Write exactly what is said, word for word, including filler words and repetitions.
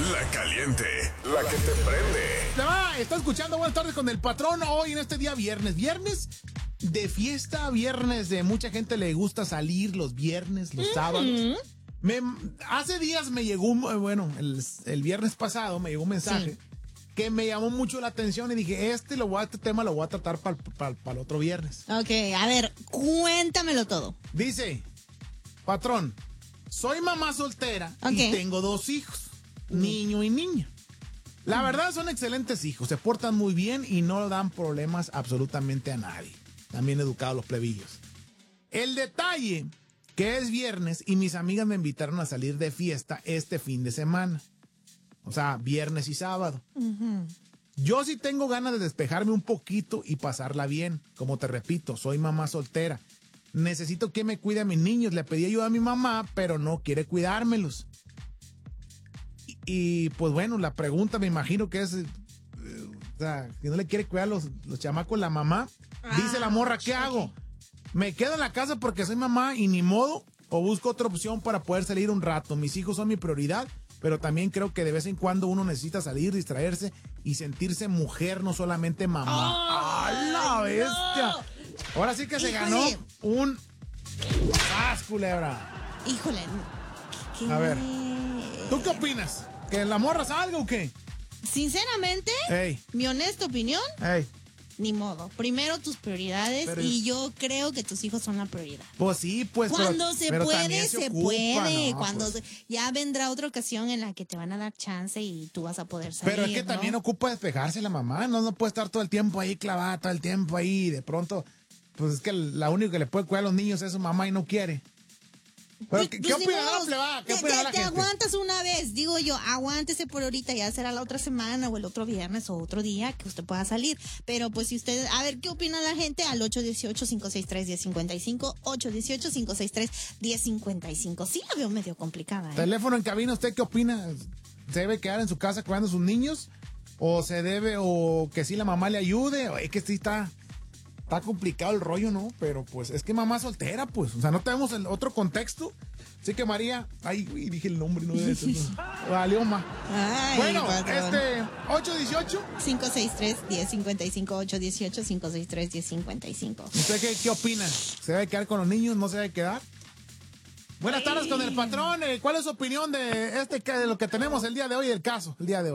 La caliente, la que te prende. Se va, está escuchando Buenas Tardes con el Patrón hoy en este día viernes. Viernes de fiesta, viernes de mucha gente le gusta salir los viernes, los mm-hmm. sábados. Me, hace días me llegó, un, bueno, el, el viernes pasado me llegó un mensaje sí. que me llamó mucho la atención y dije, este, lo voy a, este tema lo voy a tratar para pa, pa el otro viernes. Ok, a ver, cuéntamelo todo. Dice, Patrón, soy mamá soltera okay. y tengo dos hijos, mm. niño y niña. La mm. verdad son excelentes hijos, se portan muy bien y no dan problemas absolutamente a nadie. También educados los plebillos. El detalle que es viernes y mis amigas me invitaron a salir de fiesta este fin de semana. O sea, viernes y sábado. Uh-huh. Yo sí tengo ganas de despejarme un poquito y pasarla bien. Como te repito, soy mamá soltera. Necesito que me cuide a mis niños. Le pedí ayuda a mi mamá, pero no quiere cuidármelos. Y, y pues bueno, la pregunta me imagino que es... Eh, o sea, si no le quiere cuidar a los, los chamacos la mamá, ah, dice la morra, ¿qué okay. hago? ¿Me quedo en la casa porque soy mamá y ni modo? ¿O busco otra opción para poder salir un rato? Mis hijos son mi prioridad, pero también creo que de vez en cuando uno necesita salir, distraerse y sentirse mujer, no solamente mamá. ¡Oh, ¡a la bestia! No! Ahora sí que se Híjole. ganó un... ¡Ah, culebra! Híjole. ¿Qué? A ver, ¿tú qué opinas? ¿Que la morra salga o qué? Sinceramente, Ey. mi honesta opinión... Ey. Ni modo. Primero tus prioridades pero, y yo creo que tus hijos son la prioridad. Pues sí, pues. Cuando pero, se pero puede, se, se ocupa, puede. ¿no? Cuando pues. se, ya vendrá otra ocasión en la que te van a dar chance y tú vas a poder salir. Pero es que ¿no? también ocupa despejarse la mamá. No, no puede estar todo el tiempo ahí clavada, todo el tiempo ahí. De pronto, pues es que la única que le puede cuidar a los niños es su mamá y no quiere. Pero, ¿Qué, pues, ¿qué opina la plebada? ¿Qué te, opina te, la te gente? aguantas una vez, digo yo, aguántese por ahorita, ya será la otra semana o el otro viernes o otro día que usted pueda salir. Pero pues si usted, a ver, ¿qué opina la gente? Al ocho uno ocho, cinco seis tres, uno cero cinco cinco, ocho uno ocho, cinco seis tres, uno cero cinco cinco. Sí la veo medio complicada, ¿eh? Teléfono en cabina, ¿usted qué opina? ¿Se debe quedar en su casa cuidando a sus niños? ¿O se debe, o que sí la mamá le ayude? O es que sí está... Está complicado el rollo, ¿no? Pero pues es que mamá soltera, pues. O sea, no tenemos el otro contexto. Así que María, ay, uy, dije el nombre, no debe ser. No. Valió más. Bueno, patrón. este, ocho uno ocho. cinco seis tres, uno cero cinco cinco, ocho uno ocho, cinco seis tres, uno cero cinco cinco. ¿Usted qué, qué opina? ¿Se debe quedar con los niños? ¿No se debe quedar? Buenas tardes con el Patrón. ¿Cuál es su opinión de este, de lo que tenemos el día de hoy, el caso, el día de hoy?